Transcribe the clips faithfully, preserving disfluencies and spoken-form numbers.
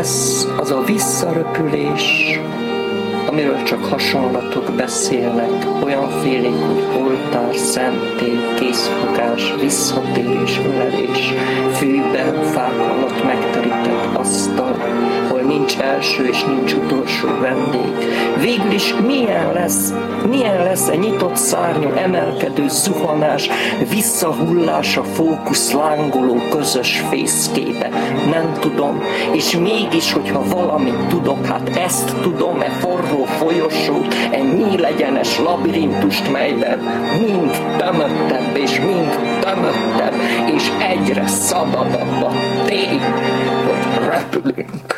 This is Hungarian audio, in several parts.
lesz az a visszaröpülés, amiről csak hasonlatok beszélnek, olyan félék, hogy oltár, szentély, készfogás, visszatérés, ölelés, fűben, fák alatt megterített asztal, hol nincs első és nincs utolsó vendég. Végül is milyen lesz, milyen lesz egy nyitott szárnyú, emelkedő zuhanás, visszahullás a fókusz lángoló közös fészkébe? Nem tudom, és mégis, hogyha valamit tudok, hát ezt tudom-e forró folyosót, egy nyílegyenes labirintust, melyben mind tömöttebb és mind tömöttebb, és egyre szabadabb a tény, hogy repülünk.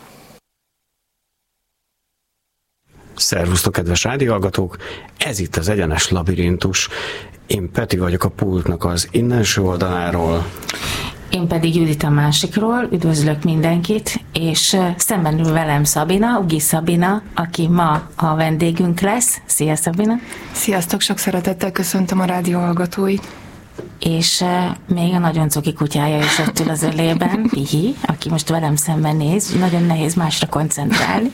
Szervusztok, kedves rádióhallgatók! Ez itt az Egyenes Labirintus. Én Peti vagyok a pultnak az innenső oldaláról. Én pedig Judit a másikról, üdvözlök mindenkit, és szemben ül velem Szabina, Ugi Szabina, aki ma a vendégünk lesz. Szia, Szabina! Sziasztok, sok szeretettel köszöntöm a rádió hallgatóit. És még a nagyon coki kutyája is ott ül az ölében, Pihi, aki most velem szemben néz, nagyon nehéz másra koncentrálni.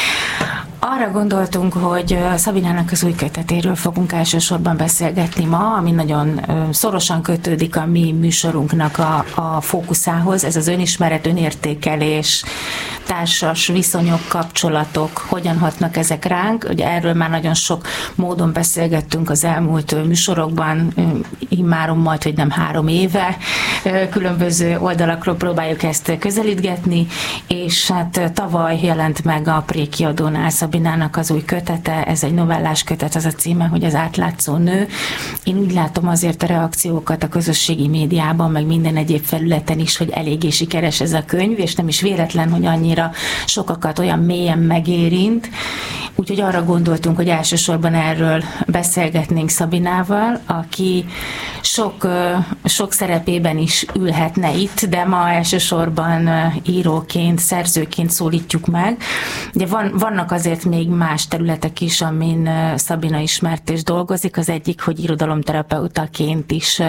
Arra gondoltunk, hogy Szabinának az új kötetéről fogunk elsősorban beszélgetni ma, ami nagyon szorosan kötődik a mi műsorunknak a, a fókuszához. Ez az önismeret, önértékelés, társas viszonyok, kapcsolatok, hogyan hatnak ezek ránk. Ugye erről már nagyon sok módon beszélgettünk az elmúlt műsorokban, immáron majd, hogy nem három éve. Különböző oldalakról próbáljuk ezt közelítgetni, és hát tavaly jelent meg a Pré kiadónál Szabinának az új kötete, ez egy novellás kötet, az a címe, hogy Az átlátszó nő. Én úgy látom azért a reakciókat a közösségi médiában, meg minden egyéb felületen is, hogy eléggé sikeres ez a könyv, és nem is véletlen, hogy annyira sokakat olyan mélyen megérint. Úgyhogy arra gondoltunk, hogy elsősorban erről beszélgetnénk Szabinával, aki sok, sok szerepében is ülhetne itt, de ma elsősorban íróként, szerzőként szólítjuk meg. Ugye van, vannak azért még más területek is, amin Szabina ismert és dolgozik. Az egyik, hogy irodalomterapeutaként is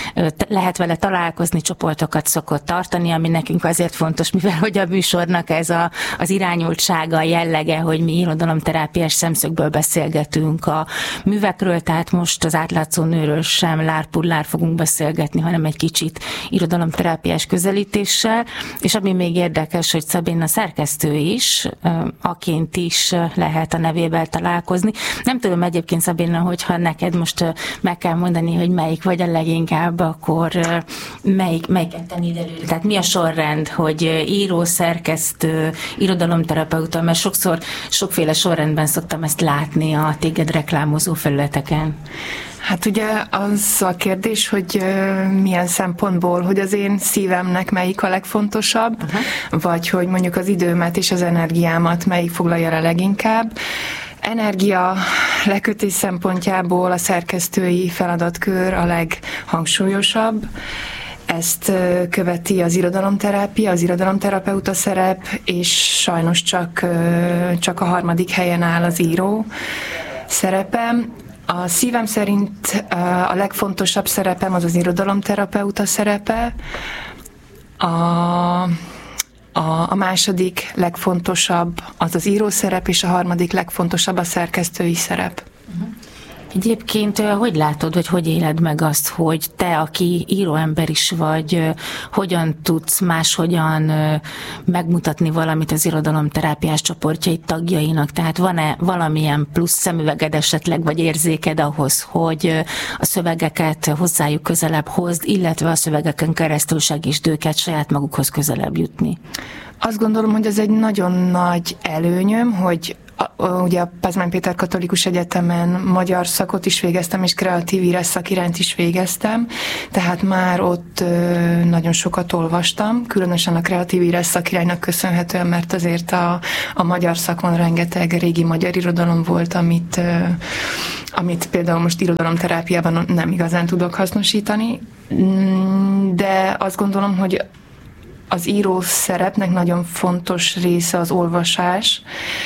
lehet vele találkozni, csoportokat szokott tartani, ami nekünk azért fontos, mivel hogy a műsornak ez a, az irányultsága, a jellege, hogy mi irodalomterápiás szemszögből beszélgetünk a művekről, tehát most az átlátszó nőről sem lárpullár fogunk beszélgetni, hanem egy kicsit irodalomterápiás közelítéssel, és ami még érdekes, hogy Szabina szerkesztő is, aként is lehet a nevével találkozni. Nem tudom egyébként, Szabina, hogyha neked most meg kell mondani, hogy melyik vagy a leginkább, akkor melyik, melyiket tennéd előre? Tehát mi a sorrend, hogy író, szerkesztő, irodalomterapeuta, mert sokszor sokféle sorrendben szoktam ezt látni a téged reklámozó felületeken. Hát ugye az a kérdés, hogy milyen szempontból, hogy az én szívemnek melyik a legfontosabb, uh-huh. vagy hogy mondjuk az időmet és az energiámat melyik foglalja el leginkább. Energia lekötés szempontjából a szerkesztői feladatkör a leghangsúlyosabb. Ezt követi az irodalomterápia, az irodalomterapeuta szerep, és sajnos csak, csak a harmadik helyen áll az író szerepem. A szívem szerint a legfontosabb szerepem az az irodalomterapeuta szerepe, a, a, a második legfontosabb az az író szerep, és a harmadik legfontosabb a szerkesztői szerep. Uh-huh. Egyébként hogy látod, vagy hogy éled meg azt, hogy te, aki íróember is vagy, hogyan tudsz máshogyan megmutatni valamit az irodalomterápiás csoportjai tagjainak? Tehát van-e valamilyen plusz szemüveged esetleg, vagy érzéked ahhoz, hogy a szövegeket hozzájuk közelebb hozd, illetve a szövegeken keresztül segítsd őket saját magukhoz közelebb jutni? Azt gondolom, hogy ez egy nagyon nagy előnyöm, hogy ugye a Pázmány Péter Katolikus Egyetemen magyar szakot is végeztem, és kreatív írás szakirányt is végeztem, tehát már ott nagyon sokat olvastam, különösen a kreatív írás szakiránynak köszönhetően, mert azért a, a magyar szakon rengeteg régi magyar irodalom volt, amit, amit például most irodalomterápiában nem igazán tudok hasznosítani, de azt gondolom, hogy az író szerepnek nagyon fontos része az olvasás,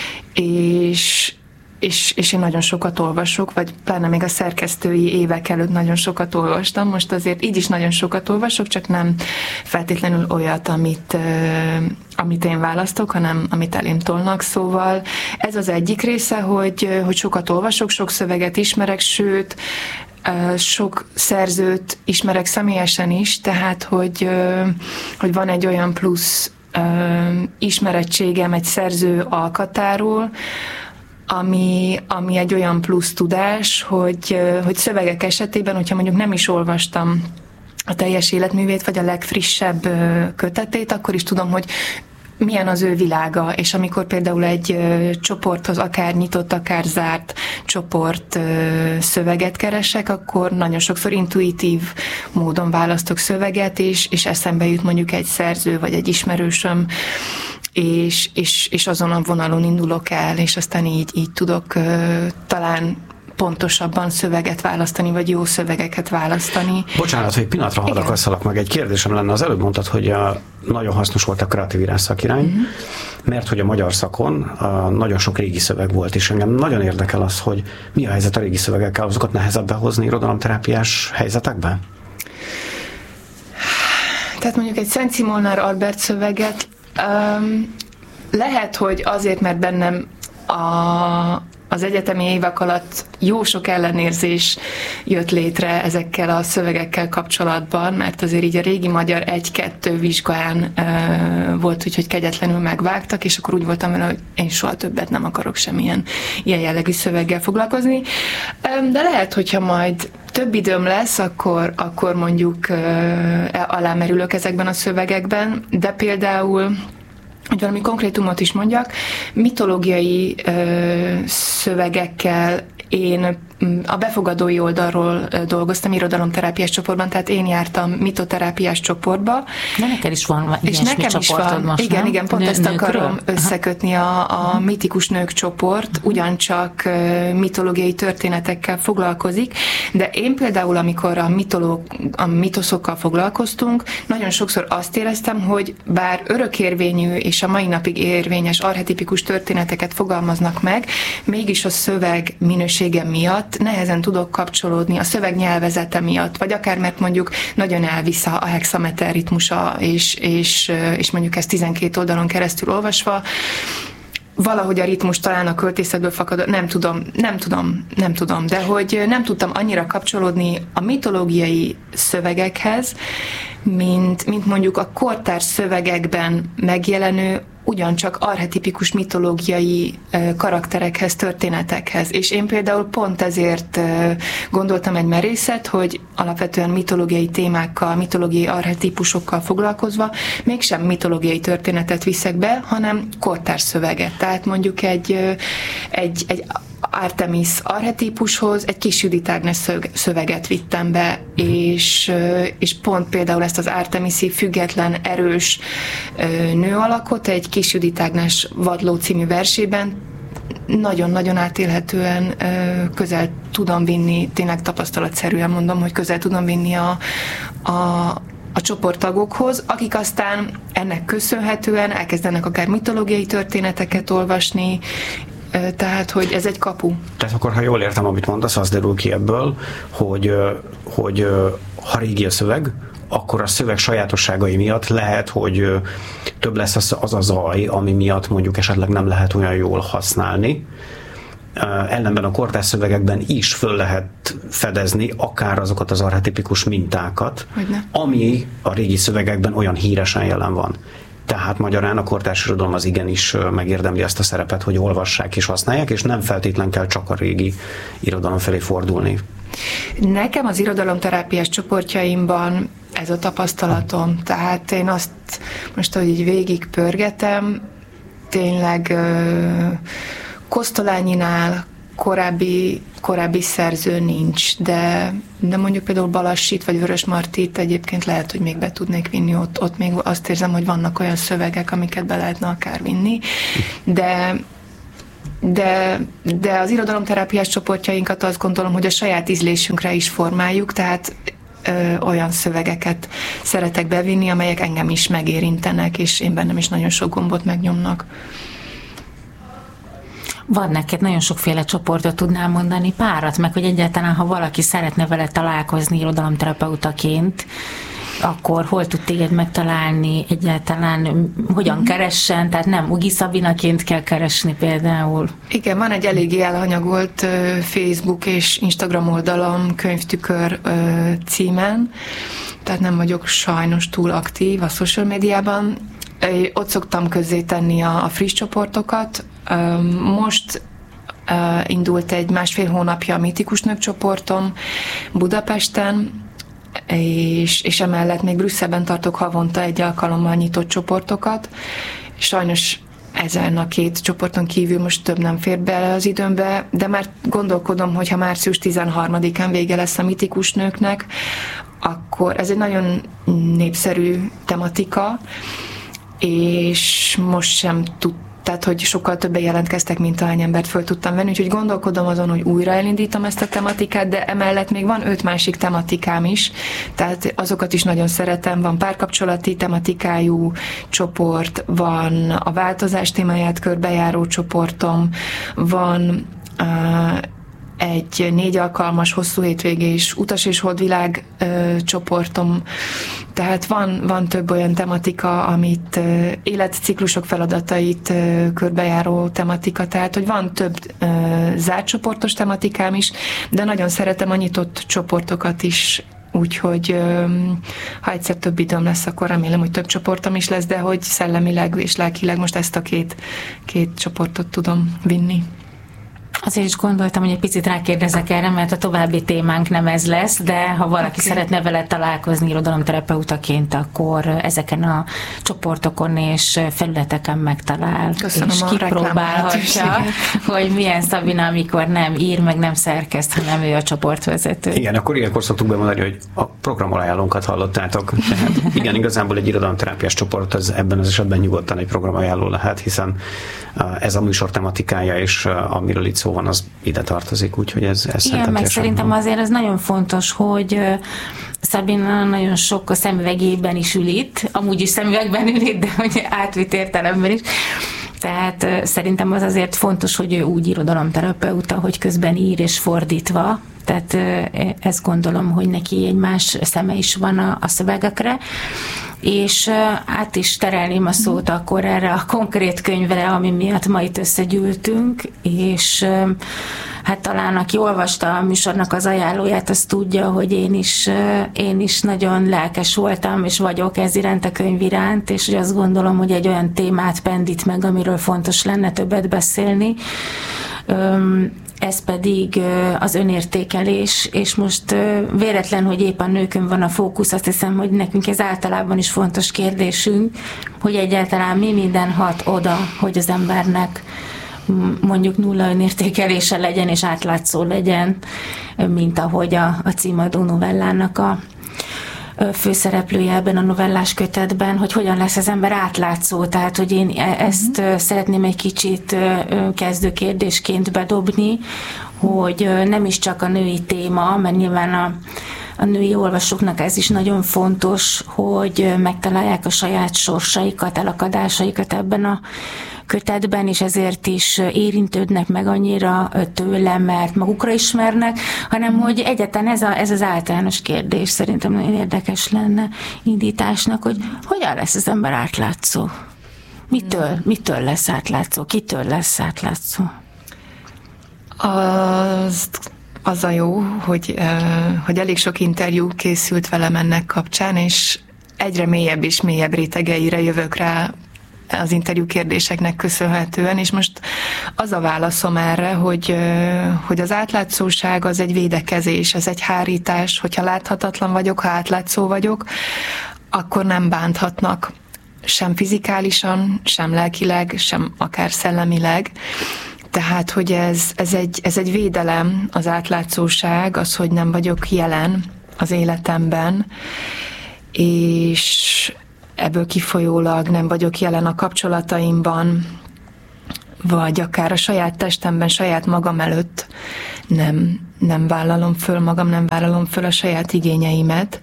és, és, és én nagyon sokat olvasok, vagy pláne még a szerkesztői évek előtt nagyon sokat olvastam, most azért így is nagyon sokat olvasok, csak nem feltétlenül olyat, amit, amit én választok, hanem amit elém tolnak, szóval ez az egyik része, hogy, hogy sokat olvasok, sok szöveget ismerek, sőt, sok szerzőt ismerek személyesen is, tehát, hogy, hogy van egy olyan plusz ismerettségem egy szerző alkatáról, ami, ami egy olyan plusz tudás, hogy, hogy szövegek esetében, hogyha mondjuk nem is olvastam a teljes életművét, vagy a legfrissebb kötetét, akkor is tudom, hogy milyen az ő világa, és amikor például egy ö, csoporthoz akár nyitott, akár zárt csoport ö, szöveget keresek, akkor nagyon sokszor intuitív módon választok szöveget, és, és eszembe jut mondjuk egy szerző, vagy egy ismerősöm, és, és, és azon a vonalon indulok el, és aztán így, így tudok ö, talán pontosabban szöveget választani, vagy jó szövegeket választani. Bocsánat, hogy egy pillanatra hadd akasszalak meg, egy kérdésem lenne. Az előbb mondtad, hogy a, nagyon hasznos volt a kreatív írás szakirány, uh-huh. mert hogy a magyar szakon a, nagyon sok régi szöveg volt, és engem nagyon érdekel az, hogy mi a helyzet a régi szövegekkel, azokat nehezebb behozni irodalomterápiás helyzetekbe? Tehát mondjuk egy Szent Molnár Albert szöveget um, lehet, hogy azért, mert bennem a az egyetemi évek alatt jó sok ellenérzés jött létre ezekkel a szövegekkel kapcsolatban, mert azért így a régi magyar egy-kettő vizsgán uh, volt úgy, hogy kegyetlenül megvágtak, és akkor úgy voltam vele, hogy én soha többet nem akarok semmilyen ilyen jellegű szöveggel foglalkozni. Um, de lehet, hogyha majd több időm lesz, akkor, akkor mondjuk uh, alámerülök ezekben a szövegekben, de például hogy valami konkrétumot is mondjak, mitológiai ö, szövegekkel én a befogadói oldalról dolgoztam irodalomterápiás csoportban, tehát én jártam mitoterápiás csoportba. De neked is van és nekem is van. Most, igen, nem? igen, pont Nő, ezt akarom nőkről? összekötni a, a mitikus nők csoport, ugyancsak uh, mitológiai történetekkel foglalkozik, de én például, amikor a, mitológ, a mitoszokkal foglalkoztunk, nagyon sokszor azt éreztem, hogy bár örökérvényű és a mai napig érvényes archetipikus történeteket fogalmaznak meg, mégis a szöveg minősége miatt nehezen tudok kapcsolódni a szöveg nyelvezete miatt, vagy akár mert mondjuk nagyon elvisz a hexameter ritmusa, és, és, és mondjuk ezt tizenkét oldalon keresztül olvasva, valahogy a ritmus talán a költészetből fakad, nem tudom, nem tudom, nem tudom, de hogy nem tudtam annyira kapcsolódni a mitológiai szövegekhez, mint, mint mondjuk a kortárs szövegekben megjelenő ugyancsak archetipikus mitológiai karakterekhez, történetekhez. És én például pont ezért gondoltam egy merészet, hogy alapvetően mitológiai témákkal, mitológiai archetipusokkal foglalkozva mégsem mitológiai történetet viszek be, hanem kortárs szöveget. Tehát mondjuk egy, egy, egy Artemis archetípushoz egy kis Judit Ágnes szöveget vittem be, és, és pont például ezt az Artemisi független, erős nőalakot egy kis Judit Ágnes Vadló című versében nagyon-nagyon átélhetően közel tudom vinni, tényleg tapasztalatszerűen mondom, hogy közel tudom vinni a, a a csoporttagokhoz, akik aztán ennek köszönhetően elkezdenek akár mitológiai történeteket olvasni, tehát, hogy ez egy kapu. Tehát akkor, ha jól értem, amit mondasz, az derül ki ebből, hogy, hogy ha régi a szöveg, akkor a szöveg sajátosságai miatt lehet, hogy több lesz az, az a zaj, ami miatt mondjuk esetleg nem lehet olyan jól használni. Ellenben a kortárs szövegekben is föl lehet fedezni akár azokat az archetipikus mintákat, ami a régi szövegekben olyan híresen jelen van. Tehát magyarán a kortárs irodalom az igenis megérdemli ezt a szerepet, hogy olvassák és használják, és nem feltétlen kell csak a régi irodalom felé fordulni. Nekem az irodalomterápiás csoportjaimban ez a tapasztalatom. Tehát én azt most, hogy így végig pörgetem, tényleg Kosztolánynál korábbi, korábbi szerző nincs, de, de mondjuk például Balassit vagy Vörösmartit egyébként lehet, hogy még be tudnék vinni, ott, ott még azt érzem, hogy vannak olyan szövegek, amiket be lehetne akár vinni, de De, de az irodalomterápiás csoportjainkat azt gondolom, hogy a saját ízlésünkre is formáljuk, tehát ö, olyan szövegeket szeretek bevinni, amelyek engem is megérintenek, és én bennem is nagyon sok gombot megnyomnak. Van neked nagyon sokféle csoportot, tudnál mondani párat, meg hogy egyáltalán, ha valaki szeretne vele találkozni irodalomterapeutaként, akkor hol tud téged megtalálni egyáltalán, hogyan keressen, tehát nem Ugi Szabinaként kell keresni például. Igen, van egy eléggé elhanyagolt Facebook és Instagram oldalom Könyvtükör címen, tehát nem vagyok sajnos túl aktív a social médiában. Ott szoktam közzétenni a, a friss csoportokat. Most indult egy másfél hónapja a Mítikus Nők csoportom Budapesten, és, és emellett még Brüsszelben tartok havonta egy alkalommal nyitott csoportokat. Sajnos ezen a két csoporton kívül most több nem fér bele az időmbe, de már gondolkodom, hogy ha március tizenharmadikán vége lesz a Mítikus Nőknek, akkor ez egy nagyon népszerű tematika, és most sem tud, tehát hogy sokkal többen jelentkeztek, mint ahány embert föl tudtam venni, úgyhogy gondolkodom azon, hogy újra elindítom ezt a tematikát, de emellett még van öt másik tematikám is, tehát azokat is nagyon szeretem, van párkapcsolati tematikájú csoport, van a változás témáját körbejáró csoportom, van uh, egy négy alkalmas hosszú hétvégés utas és holdvilág ö, csoportom, tehát van, van több olyan tematika, amit ö, életciklusok feladatait ö, körbejáró tematika, tehát hogy van több ö, zárt csoportos tematikám is, de nagyon szeretem a nyitott csoportokat is, úgyhogy ö, ha egyszer több időm lesz, akkor remélem, hogy több csoportom is lesz, de hogy szellemileg és lelkileg most ezt a két, két csoportot tudom vinni. Azért is gondoltam, hogy egy picit rákérdezek erre, mert a további témánk nem ez lesz, de ha valaki okay. szeretne vele találkozni irodalomterapeutaként, akkor ezeken a csoportokon és felületeken megtalál. Köszönöm, és kipróbálhatja, hogy milyen Szabina, amikor nem ír, meg nem szerkeszt, hanem ő a csoportvezető. Igen, akkor ilyenkor szoktuk bemondani, hogy a programajánlónkat hallottátok. Tehát igen, igazából egy irodalomterápiás csoport az ebben az esetben nyugodtan egy programajánló lehet, hiszen ez a műsor tematikája, és amiről itt szó van, az ide tartozik, úgyhogy ez, ez igen, meg szerintem van. Azért az nagyon fontos, hogy Szabina nagyon sok a szemüvegében is ül itt, amúgy is szemüvegben ül itt, de hogy átvitt értelemben is. Tehát szerintem az azért fontos, hogy ő úgy irodalomterapeuta, hogy közben ír és fordítva. Tehát ezt gondolom, hogy neki egy más szeme is van a, a szövegekre. És át is terelném a szót akkor erre a konkrét könyvre, ami miatt ma itt összegyűltünk, és hát talán aki olvasta a műsornak az ajánlóját, az tudja, hogy én is, én is nagyon lelkes voltam, és vagyok ez iránt, a könyv iránt, és hogy azt gondolom, hogy egy olyan témát pendít meg, amiről fontos lenne többet beszélni. Ez pedig az önértékelés, és most véletlen, hogy épp a nőkön van a fókusz, azt hiszem, hogy nekünk ez általában is fontos kérdésünk, hogy egyáltalán mi minden hat oda, hogy az embernek mondjuk nulla önértékelése legyen, és átlátszó legyen, mint ahogy a, a címadó novellának a főszereplője ebben a novellás kötetben, hogy hogyan lesz az ember átlátszó, tehát hogy én ezt uh-huh. szeretném egy kicsit kezdő kérdésként bedobni, hogy nem is csak a női téma, mert nyilván a, a női olvasóknak ez is nagyon fontos, hogy megtalálják a saját sorsaikat, elakadásaikat ebben a kötetben, és ezért is érintődnek meg annyira tőle, mert magukra ismernek, hanem hogy egyáltalán ez, a, ez az általános kérdés szerintem nagyon érdekes lenne indításnak, hogy hogyan lesz az ember átlátszó? Mitől, mitől lesz átlátszó? Kitől lesz átlátszó? Az, az a jó, hogy, hogy elég sok interjú készült velem ennek kapcsán, és egyre mélyebb és mélyebb rétegeire jövök rá az interjú kérdéseknek köszönhetően, és most az a válaszom erre, hogy, hogy az átlátszóság az egy védekezés, az egy hárítás, hogyha láthatatlan vagyok, ha átlátszó vagyok, akkor nem bánthatnak sem fizikálisan, sem lelkileg, sem akár szellemileg. Tehát, hogy ez, ez, egy, ez egy védelem, az átlátszóság, az, hogy nem vagyok jelen az életemben, és ebből kifolyólag nem vagyok jelen a kapcsolataimban, vagy akár a saját testemben, saját magam előtt nem, nem vállalom föl magam, nem vállalom föl a saját igényeimet,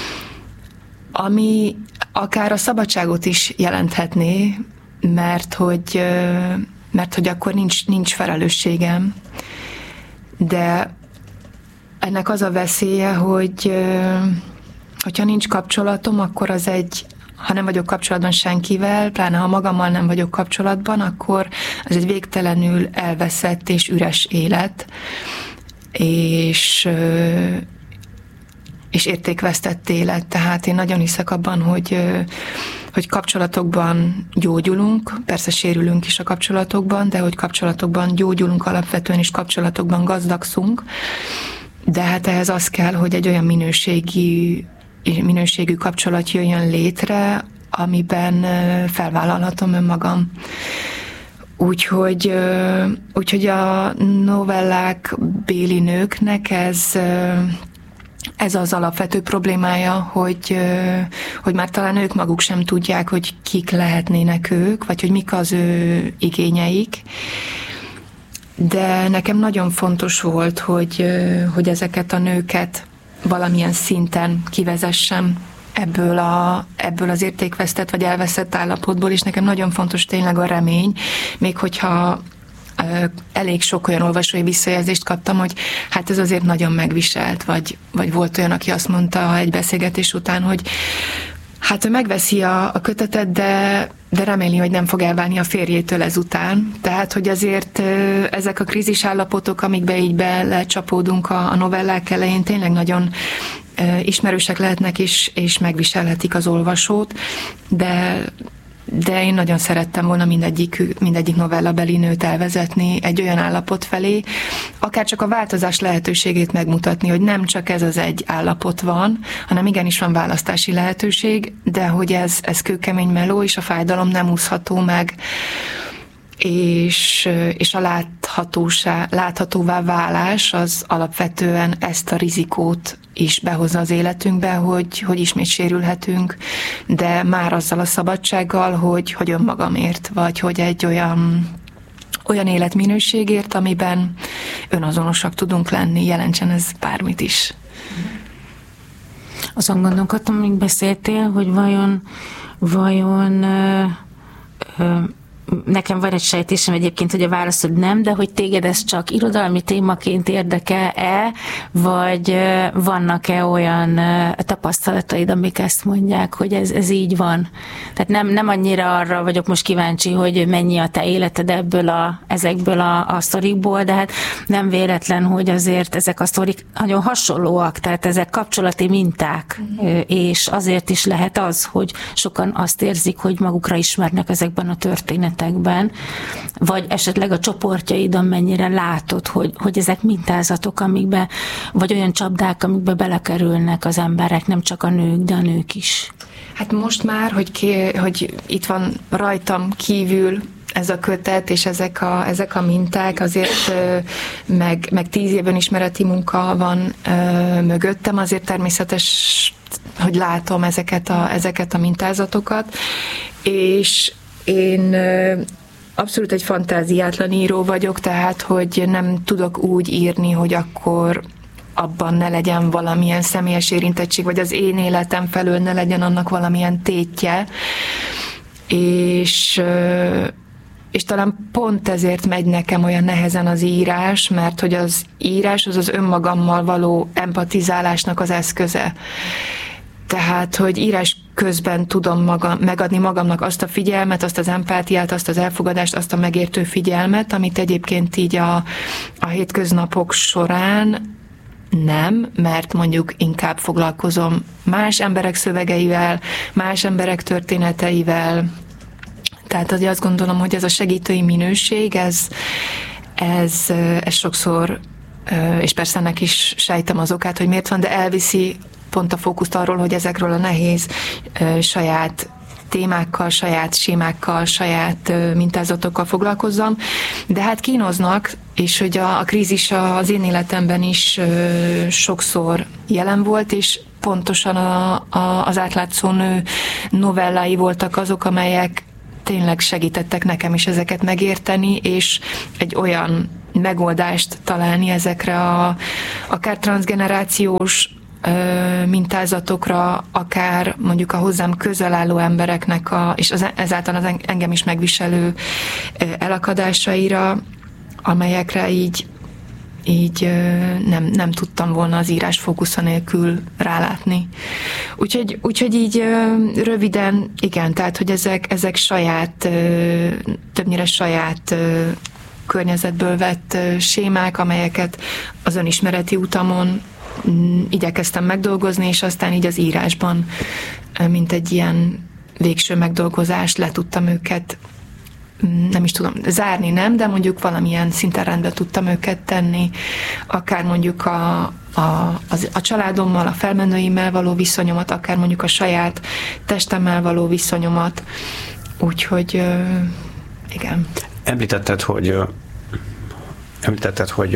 ami akár a szabadságot is jelenthetné, mert hogy, mert hogy akkor nincs, nincs felelősségem. De ennek az a veszélye, hogy hogyha nincs kapcsolatom, akkor az egy, ha nem vagyok kapcsolatban senkivel, pláne ha magammal nem vagyok kapcsolatban, akkor az egy végtelenül elveszett és üres élet, és, és értékvesztett élet. Tehát én nagyon hiszek abban, hogy, hogy kapcsolatokban gyógyulunk, persze sérülünk is a kapcsolatokban, de hogy kapcsolatokban gyógyulunk alapvetően, és kapcsolatokban gazdagszunk, de hát ehhez az kell, hogy egy olyan minőségi minőségű kapcsolat jöjjön létre, amiben felvállalhatom önmagam. Úgyhogy, úgyhogy a novellák béli nőknek ez, ez az alapvető problémája, hogy, hogy már talán ők maguk sem tudják, hogy kik lehetnének ők, vagy hogy mik az ő igényeik. De nekem nagyon fontos volt, hogy, hogy ezeket a nőket valamilyen szinten kivezessem ebből, a, ebből az értékvesztett vagy elveszett állapotból, és nekem nagyon fontos tényleg a remény, még hogyha elég sok olyan olvasói visszajelzést kaptam, hogy hát ez azért nagyon megviselt, vagy, vagy volt olyan, aki azt mondta egy beszélgetés után, hogy hát ő megveszi a, a kötetet, de, de reméli, hogy nem fog elválni a férjétől ezután. Tehát, hogy azért ezek a krízisállapotok, amikbe így belecsapódunk a, a novellák elején, tényleg nagyon ismerősek lehetnek, és, és megviselhetik az olvasót, de, de én nagyon szerettem volna mindegyik, mindegyik novellabeli nőt elvezetni egy olyan állapot felé, akár csak a változás lehetőségét megmutatni, hogy nem csak ez az egy állapot van, hanem igenis van választási lehetőség, de hogy ez, ez kőkemény meló, és a fájdalom nem úszható meg, és, és a láthatósá, láthatóvá válás az alapvetően ezt a rizikót is behozza az életünkbe, hogy, hogy ismét sérülhetünk, de már azzal a szabadsággal, hogy, hogy önmagamért, vagy hogy egy olyan, olyan életminőségért, amiben önazonosak tudunk lenni, jelentsen ez bármit is. Azon gondolkodtam, amíg beszéltél, hogy vajon, vajon ö, ö, nekem van egy sejtésem egyébként, hogy a válaszod nem, de hogy téged ez csak irodalmi témaként érdekel-e, vagy vannak-e olyan tapasztalataid, amik ezt mondják, hogy ez, ez így van? Tehát nem, nem annyira arra vagyok most kíváncsi, hogy mennyi a te életed ebből a, ezekből a, a sztorikból, de hát nem véletlen, hogy azért ezek a sztorik nagyon hasonlóak, tehát ezek kapcsolati minták, mm. és azért is lehet az, hogy sokan azt érzik, hogy magukra ismernek ezekben a történetekben, vagy esetleg a csoportjaidon mennyire látod, hogy, hogy ezek mintázatok, amikbe, vagy olyan csapdák, amikbe belekerülnek az emberek, nem csak a nők, de a nők is. Hát most már, hogy, ki, hogy itt van rajtam kívül ez a kötet, és ezek a, ezek a minták, azért meg, meg tíz éven ismereti munka van mögöttem, azért természetes, hogy látom ezeket a, ezeket a mintázatokat, és én abszolút egy fantáziátlan író vagyok, tehát, hogy nem tudok úgy írni, hogy akkor abban ne legyen valamilyen személyes érintettség, vagy az én életem felől ne legyen annak valamilyen tétje. És, és talán pont ezért megy nekem olyan nehezen az írás, mert hogy az írás az az önmagammal való empatizálásnak az eszköze. Tehát, hogy írás közben tudom maga, megadni magamnak azt a figyelmet, azt az empátiát, azt az elfogadást, azt a megértő figyelmet, amit egyébként így a, a hétköznapok során nem, mert mondjuk inkább foglalkozom más emberek szövegeivel, más emberek történeteivel. Tehát azért azt gondolom, hogy ez a segítői minőség, ez, ez, ez sokszor, és persze ennek is sejtem az okát, hogy miért van, de elviszi pont a fókuszt arról, hogy ezekről a nehéz saját témákkal, saját sémákkal, saját mintázatokkal foglalkozzam, de hát kínoznak, és hogy a, a krízis az én életemben is sokszor jelen volt, és pontosan a, a, az átlátszó nő novellái voltak azok, amelyek tényleg segítettek nekem is ezeket megérteni, és egy olyan megoldást találni ezekre a akár transzgenerációs mintázatokra, akár mondjuk a hozzám közel álló embereknek, a, és az, ezáltal az engem is megviselő elakadásaira, amelyekre így így nem, nem tudtam volna az írás fókusza nélkül rálátni. Úgyhogy, úgyhogy így röviden, igen, tehát, hogy ezek, ezek saját, többnyire saját környezetből vett sémák, amelyeket az önismereti utamon igyekeztem megdolgozni, és aztán így az írásban, mint egy ilyen végső megdolgozást le tudtam őket, nem is tudom, zárni nem, de mondjuk valamilyen szinten rendbe tudtam őket tenni, akár mondjuk a, a, a, a családommal, a felmenőimmel való viszonyomat, akár mondjuk a saját testemmel való viszonyomat. Úgyhogy igen. Említetted, hogy említetted, hogy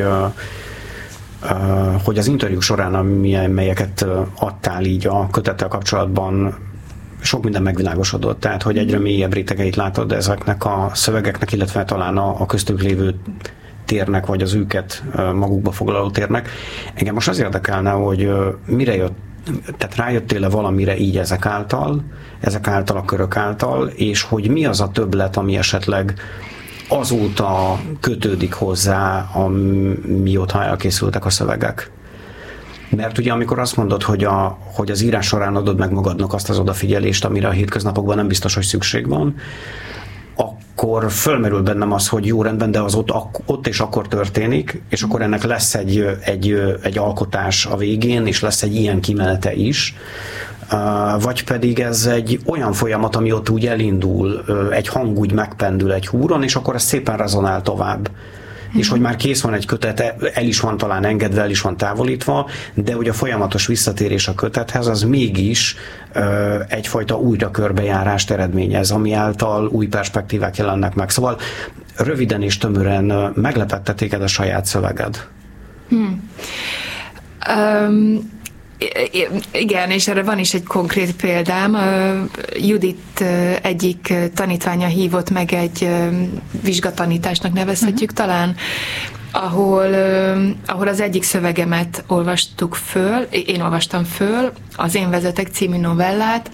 hogy az interjú során, melyeket adtál így a kötettel kapcsolatban, sok minden megvilágosodott, tehát hogy egyre mélyebb rétegeit látod ezeknek a szövegeknek, illetve talán a, a köztük lévő térnek, vagy az őket magukba foglaló térnek. Engem most az érdekelne, hogy mire jött, tehát rájöttél-e valamire így ezek által, ezek által a körök által, és hogy mi az a többlet, ami esetleg azóta kötődik hozzá, mióta elkészültek a szövegek. Mert ugye amikor azt mondod, hogy, a, hogy az írás során adod meg magadnak azt az odafigyelést, amire a hétköznapokban nem biztos, hogy szükség van, akkor fölmerül bennem az, hogy jó, rendben, de az ott, ott és akkor történik, és akkor ennek lesz egy, egy, egy alkotás a végén, és lesz egy ilyen kimenete is. Vagy pedig ez egy olyan folyamat, ami ott úgy elindul, egy hang úgy megpendül egy húron, és akkor ez szépen rezonál tovább. Mm. És hogy már kész van egy kötet, el is van talán engedve, el is van távolítva, de hogy a folyamatos visszatérés a kötethez, az mégis ö, egyfajta újra körbejárást eredményez, ami által új perspektívák jelennek meg. Szóval röviden és tömören meglepette téged a saját szöveged? Hmm. Um... Igen, és erre van is egy konkrét példám. Judit egyik tanítványa hívott meg egy vizsgatanításnak nevezhetjük uh-huh. talán, ahol, ahol az egyik szövegemet olvastuk föl, én olvastam föl, az Én vezetek című novellát,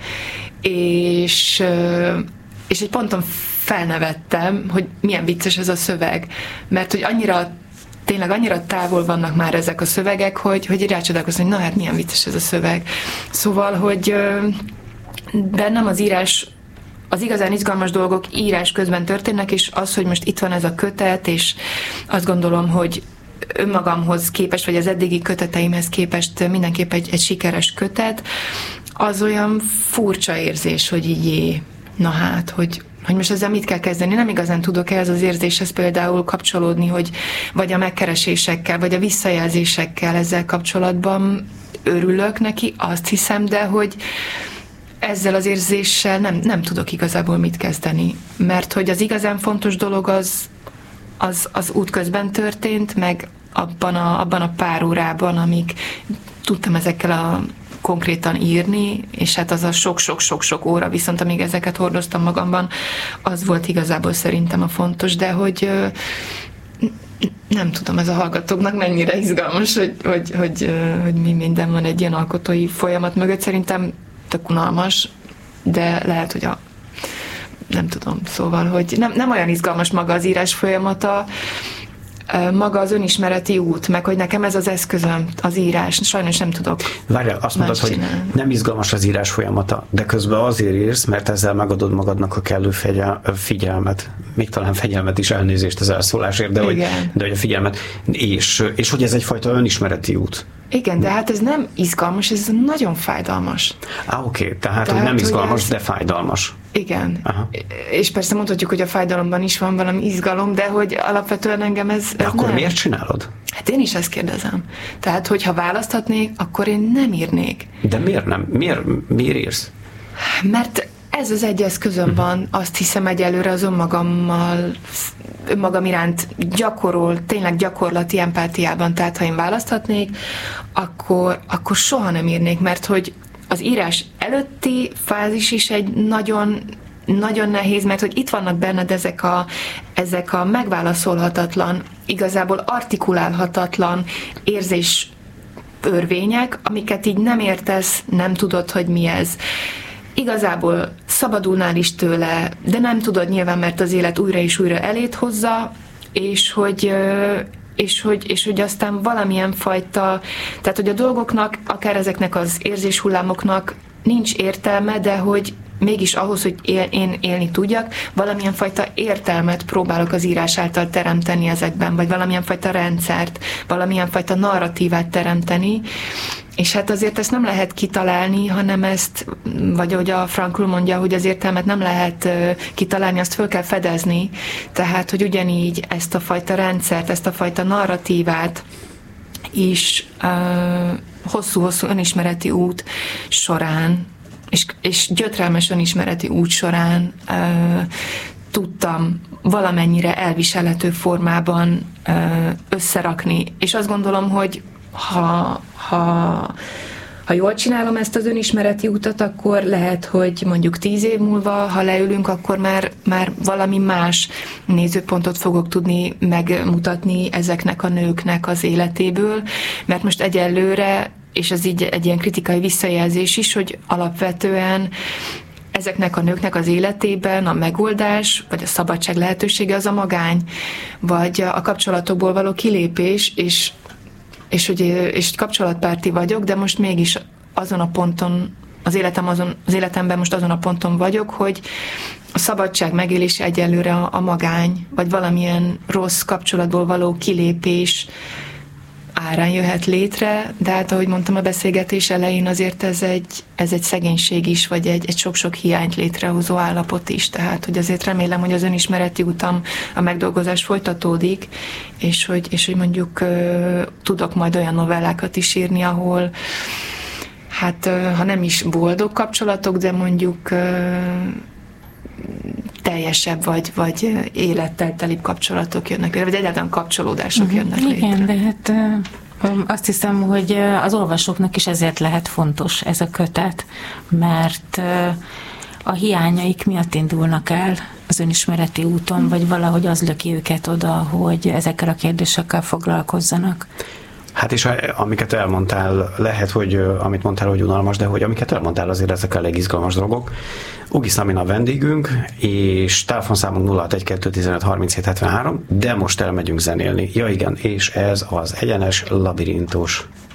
és, és egy ponton felnevettem, hogy milyen vicces ez a szöveg, mert hogy annyira tényleg annyira távol vannak már ezek a szövegek, hogy, hogy rácsodálkozom, hogy na hát milyen vicces ez a szöveg. Szóval, hogy bennem az írás, az igazán izgalmas dolgok írás közben történnek, és az, hogy most itt van ez a kötet, és azt gondolom, hogy önmagamhoz képest, vagy az eddigi köteteimhez képest mindenképp egy, egy sikeres kötet, az olyan furcsa érzés, hogy így jé, na hát, hogy hogy most ezzel mit kell kezdeni. Nem igazán tudok ehhez az érzéshez például kapcsolódni, hogy vagy a megkeresésekkel, vagy a visszajelzésekkel ezzel kapcsolatban örülök neki, azt hiszem, de hogy ezzel az érzéssel nem, nem tudok igazából mit kezdeni. Mert hogy az igazán fontos dolog az, az, az útközben történt, meg abban a, abban a pár órában, amíg tudtam ezekkel a konkrétan írni, és hát az a sok-sok-sok-sok óra, viszont amíg ezeket hordoztam magamban, az volt igazából szerintem a fontos, de hogy nem tudom, ez a hallgatóknak mennyire izgalmas, hogy, hogy, hogy, hogy mi minden van egy ilyen alkotói folyamat mögött. Szerintem tök unalmas, de lehet, hogy a nem tudom, szóval, hogy nem, nem olyan izgalmas maga az írás folyamata, maga az önismereti út, meg hogy nekem ez az eszközöm, az írás, sajnos nem tudok. Várjál, azt mondod, hogy nem izgalmas az írás folyamata, de közben azért írsz, mert ezzel megadod magadnak a kellő fegyel, figyelmet. Még talán fegyelmet is, elnézést az elszólásért, de, hogy, de hogy a figyelmet. És, és hogy ez egyfajta önismereti út. Igen, de hát ez nem izgalmas, ez nagyon fájdalmas. Á, oké, okay. tehát, tehát hogy nem izgalmas, ez... de fájdalmas. Igen. Aha. És persze mondhatjuk, hogy a fájdalomban is van valami izgalom, de hogy alapvetően engem ez, ez de akkor nem. Miért csinálod? Hát én is ezt kérdezem. Tehát, hogyha választhatnék, akkor én nem írnék. De miért nem? Miért, miért írsz? Mert ez az egy eszközöm van, azt hiszem egyelőre az önmagammal, önmagam iránt gyakorol, tényleg gyakorlati empátiában, tehát ha én választhatnék, akkor, akkor soha nem írnék, mert hogy az írás előtti fázis is egy nagyon, nagyon nehéz, mert hogy itt vannak benned ezek a, ezek a megválaszolhatatlan, igazából artikulálhatatlan érzés örvények, amiket így nem értesz, nem tudod, hogy mi ez. Igazából szabadulnál is tőle, de nem tudod nyilván, mert az élet újra és újra elét hozza, és hogy, és hogy, és hogy aztán valamilyen fajta, tehát hogy a dolgoknak, akár ezeknek az érzéshullámoknak nincs értelme, de hogy mégis ahhoz, hogy él, én élni tudjak, valamilyen fajta értelmet próbálok az írás által teremteni ezekben, vagy valamilyen fajta rendszert, valamilyen fajta narratívát teremteni, és hát azért ezt nem lehet kitalálni, hanem ezt, vagy ahogy a Frankl mondja, hogy az értelmet nem lehet kitalálni, azt föl kell fedezni, tehát, hogy ugyanígy ezt a fajta rendszert, ezt a fajta narratívát is uh, hosszú-hosszú önismereti út során, és, és gyötrelmes önismereti út során uh, tudtam valamennyire elviselhető formában uh, összerakni. És azt gondolom, hogy ha, ha, ha jól csinálom ezt az önismereti utat, akkor lehet, hogy mondjuk tíz év múlva, ha leülünk, akkor már, már valami más nézőpontot fogok tudni megmutatni ezeknek a nőknek az életéből, mert most egyelőre, és ez így egy ilyen kritikai visszajelzés is, hogy alapvetően ezeknek a nőknek az életében a megoldás, vagy a szabadság lehetősége az a magány, vagy a kapcsolatokból való kilépés, és és hogy és kapcsolatpárti vagyok, de most mégis azon a ponton, az, életem azon, az életemben most azon a ponton vagyok, hogy a szabadság megélése egyelőre a, a magány, vagy valamilyen rossz kapcsolatból való kilépés árán jöhet létre, de hát ahogy mondtam a beszélgetés elején, azért ez egy, ez egy szegénység is, vagy egy, egy sok-sok hiányt létrehozó állapot is, tehát hogy azért remélem, hogy az önismereti utam, a megdolgozás folytatódik, és hogy, és hogy mondjuk uh, tudok majd olyan novellákat is írni, ahol hát uh, ha nem is boldog kapcsolatok, de mondjuk uh, teljesebb vagy, vagy élettel telibb kapcsolatok jönnek létre, vagy egyáltalán kapcsolódások uh-huh. jönnek létre. Igen, de hát azt hiszem, hogy az olvasóknak is ezért lehet fontos ez a kötet, mert a hiányaik miatt indulnak el az önismereti úton, vagy valahogy az löki őket oda, hogy ezekkel a kérdésekkel foglalkozzanak. Hát és amiket elmondtál, lehet, hogy amit mondtál, hogy unalmas, de hogy amiket elmondtál, azért ezek elég izgalmas dolgok. Ugisz Amina a vendégünk, és telefonszámunk nulla hat egy kettő tizenöt harminchét hetvenhárom, de most elmegyünk zenélni. Ja igen, és ez az Egyenes Labirintus.